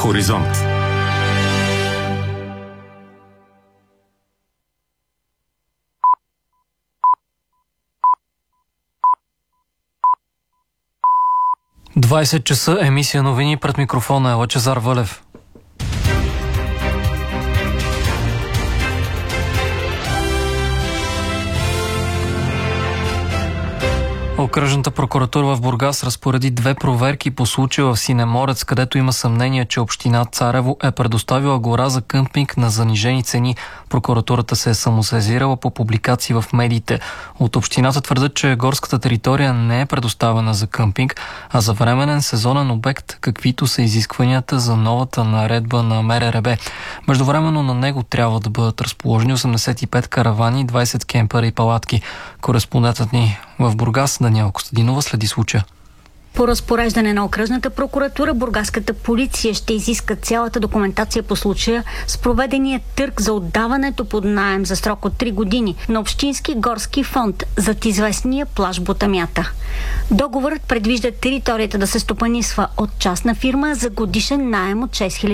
Хоризонт. часа, емисия новини, пред микрофона е Лъчезар Вълев. Окръжната прокуратура в Бургас разпореди 2 проверки по случая в Синеморец, където има съмнение, че община Царево е предоставила гора за къмпинг на занижени цени. Прокуратурата се е самосезирала по публикации в медиите. От общината твърдят, че горската територия не е предоставена за къмпинг, а за временен сезонен обект, каквито са изискванията за новата наредба на МРРБ. Междувременно на него трябва да бъдат разположени 85 каравани, 20 кемпера и палатки. Кореспондентът ни в Бургас Даниела Костадинова следи случая. По разпореждане на окръжната прокуратура, бургаската полиция ще изиска цялата документация по случая с проведения търг за отдаването под наем за срок от 3 години на Общински горски фонд зад известния плаж Ботамята. Договорът предвижда територията да се стопанисва от частна фирма за годишен наем от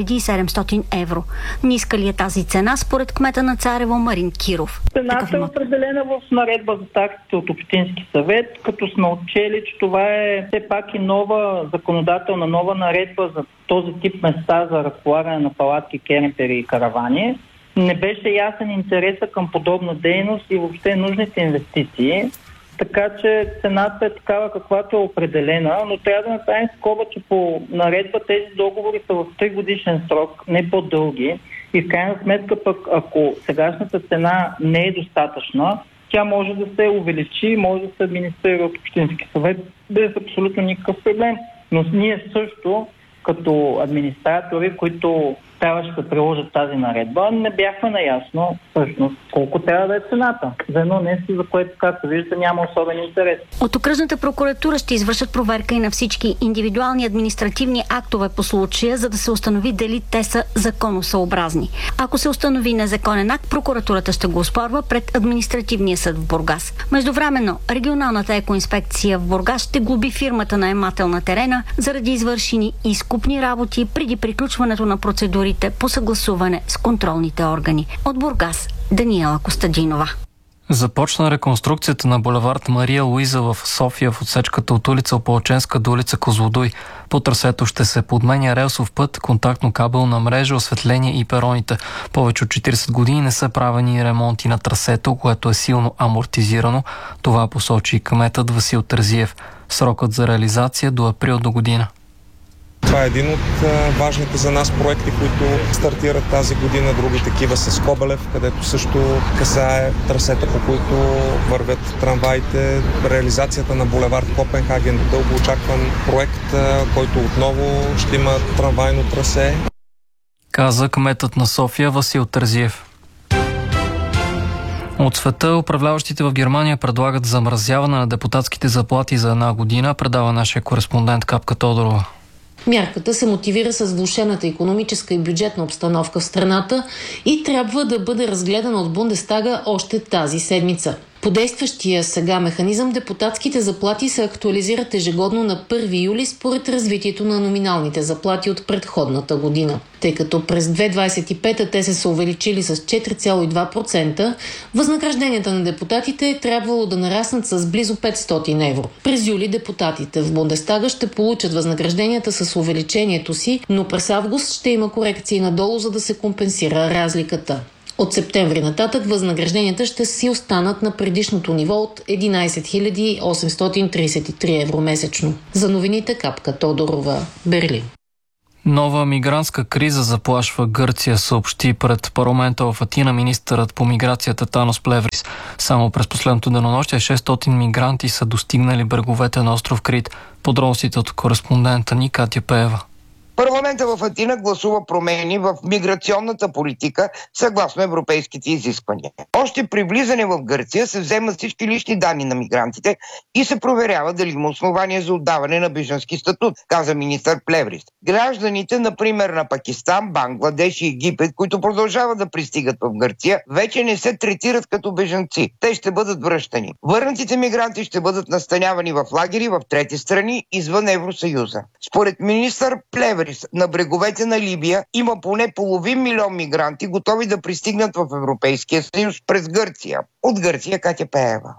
6700 евро. Ниска ли е тази цена според кмета на Царево Марин Киров? Цената е определена в наредба за таксите от Общински съвет, като сме отчели, че това е все пак и нова законодателна, нова наредба за този тип места за разполагане на палатки, кемпери и каравани. Не беше ясен интереса към подобна дейност и въобще нужните инвестиции. Така че цената е такава, каквато е определена, но трябва да направим скоба, че по наредба тези договори са в 3 годишен срок, не по-дълги. И в крайна сметка пък, ако сегашната цена не е достатъчна, тя може да се увеличи, може да се администрира от Общински съвет без абсолютно никакъв проблем. Но ние също, като администратори, които трябваше да приложат тази наредба, не бяхме наясно всъщност колко трябва да е цената. За едно нещо, за което, както виждате, няма особен интерес. От окръжната прокуратура ще извършат проверка и на всички индивидуални административни актове по случая, за да се установи дали те са законосъобразни. Ако се установи незаконен акт, прокуратурата ще го оспорва пред административния съд в Бургас. Междувременно, регионалната екоинспекция в Бургас ще глоби фирмата наемател на терена заради извършени изкупни работи преди приключването на процедури по съгласуване с контролните органи. От Бургас, Даниела Костадинова. Започна реконструкцията на булевард Мария Луиза в София в отсечката от улица Опалченска до улица Козлодуй. По трасето ще се подменя релсов път, контактно-кабелна мрежа, осветление и пероните. Повече от 40 години не са правени ремонти на трасето, което е силно амортизирано. Това посочи кметът Васил Терзиев. Срокът за реализация до април до година. Това е един от важните за нас проекти, които стартират тази година. Други такива с Кобелев, където също касае трасета, по които вървят трамваите. Реализацията на булевард Копенхаген, дълго очакван проект, който отново ще има трамвайно трасе. Каза кметът на София Васил Терзиев. От света управляващите в Германия предлагат замразяване на депутатските заплати за 1 година, предава нашия кореспондент Капка Тодорова. Мярката се мотивира с влошената икономическа и бюджетна обстановка в страната и трябва да бъде разгледана от Бундестага още тази седмица. По действащия сега механизъм депутатските заплати се актуализират ежегодно на 1 юли според развитието на номиналните заплати от предходната година. Тъй като през 2025 те са увеличили с 4,2%, възнагражденията на депутатите е трябвало да нараснат с близо 500 евро. През юли депутатите в Бундестага ще получат възнагражденията с увеличението си, но през август ще има корекции надолу, за да се компенсира разликата. От септември нататък възнагражденията ще си останат на предишното ниво от 11 833 евро месечно. За новините Капка Тодорова, Берлин. Нова мигрантска криза заплашва Гърция, съобщи пред парламента в Атина министърът по миграцията Танос Плеврис. Само през последното денонощие 600 мигранти са достигнали бреговете на остров Крит. Подробностите от кореспондента ни Катя Пеева. Парламента в Атина гласува промени в миграционната политика съгласно европейските изисквания. Още при влизане в Гърция се вземат всички лични данни на мигрантите и се проверява дали има основание за отдаване на бежански статут, каза министър Плеврис. Гражданите, например, на Пакистан, Бангладеш и Египет, които продължават да пристигат в Гърция, вече не се третират като бежанци. Те ще бъдат връщани. Върнатите мигранти ще бъдат настанявани в лагери в трети страни извън Евросъюза. Според министър Плеврис, на бреговете на Либия има поне 500 000 мигранти, готови да пристигнат в Европейския съюз през Гърция. От Гърция Катя Пеева.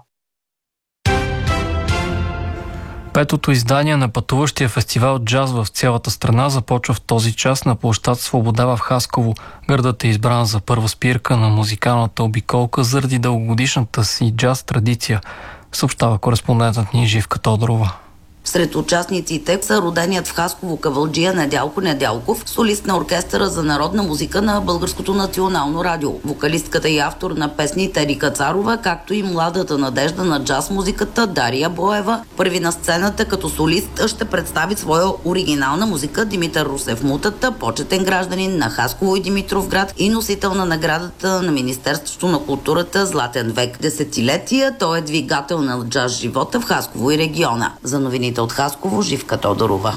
Петото издание на пътуващия фестивал джаз в цялата страна започва в този час на площад Свобода в Хасково. Градът е избран за първа спирка на музикалната обиколка заради дългогодишната си джаз традиция, съобщава кореспондентът ни Живка Тодорова. Сред участниците са роденият в Хасково кавалджия Недялко Недялков, солист на оркестъра за народна музика на Българското национално радио, вокалистката и автор на песните Рика Царова, както и младата надежда на джаз музиката Дария Боева. Първи на сцената като солист ще представи своя оригинална музика Димитър Русев Мутата, почетен гражданин на Хасково и Димитровград и носител на наградата на Министерството на културата Златен век. Десетилетия той е двигател на джаз живота в Хасково и региона. За новините от Хасково, Живка Тодорова.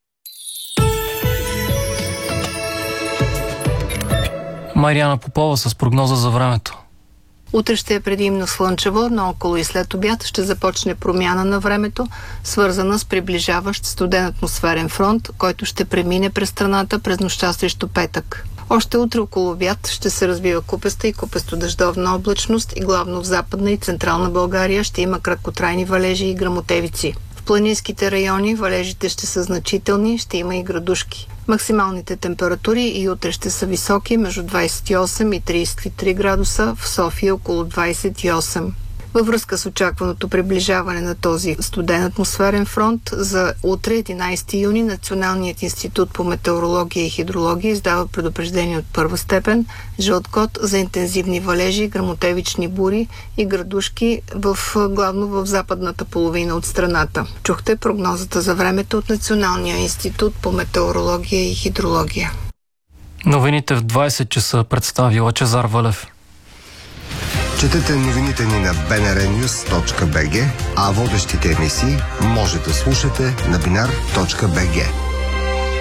Мариана Попова с прогноза за времето. Утре ще е предимно слънчево, но около и след обяд ще започне промяна на времето, свързана с приближаващ студен атмосферен фронт, който ще премине през страната през нощта срещу петък. Още утре около обяд ще се развива купеста и купесто-дъждовна облачност и главно в Западна и Централна България ще има краткотрайни валежи и гръмотевици. В планинските райони валежите ще са значителни, ще има и градушки. Максималните температури и утре ще са високи, между 28 и 33 градуса, в София около 28. Във връзка с очакваното приближаване на този студен атмосферен фронт, за утре, 11 юни, Националният институт по метеорология и хидрология издава предупреждение от първа степен, жълт код за интензивни валежи, гръмотевични бури и градушки главно в западната половина от страната. Чухте прогнозата за времето от Националния институт по метеорология и хидрология. Новините в 20 часа представи Лъчезар Валев. Четете новините ни на bnrnews.bg, а водещите емисии може да слушате на binar.bg.